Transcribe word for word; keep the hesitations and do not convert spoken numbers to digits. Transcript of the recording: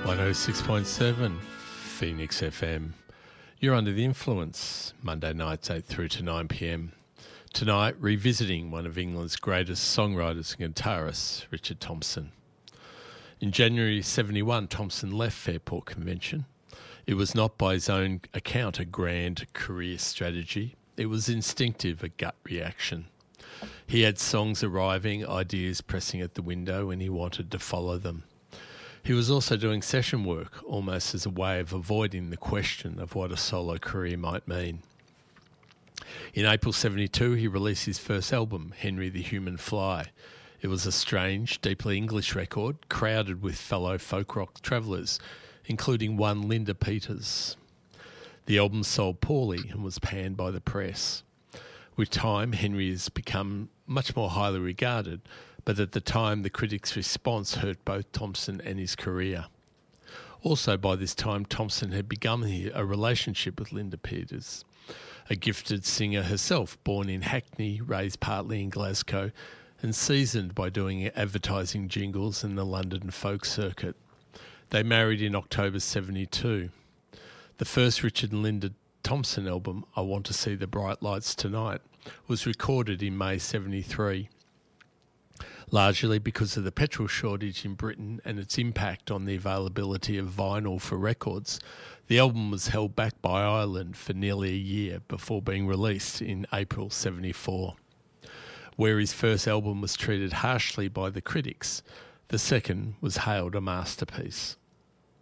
one oh six point seven Phoenix F M. You're under the influence, Monday nights eight through to nine p m. Tonight, revisiting one of England's greatest songwriters and guitarists, Richard Thompson. In January seventy-one, Thompson left Fairport Convention. It was not by his own account a grand career strategy. It was instinctive, a gut reaction. He had songs arriving, ideas pressing at the window, and he wanted to follow them. He was also doing session work, almost as a way of avoiding the question of what a solo career might mean. In April seventy-two, he released his first album, Henry the Human Fly. It was a strange, deeply English record, crowded with fellow folk rock travellers, including one Linda Peters. The album sold poorly and was panned by the press. With time, Henry has become much more highly regarded, but at the time the critics' response hurt both Thompson and his career. Also by this time, Thompson had begun a relationship with Linda Peters, a gifted singer herself, born in Hackney, raised partly in Glasgow, and seasoned by doing advertising jingles in the London folk circuit. They married in October seventy-two. The first Richard and Linda Thompson album, I Want to See the Bright Lights Tonight, was recorded in May seventy-three. Largely because of the petrol shortage in Britain and its impact on the availability of vinyl for records, the album was held back by Ireland for nearly a year before being released in April seventy-four. Where his first album was treated harshly by the critics, the second was hailed a masterpiece.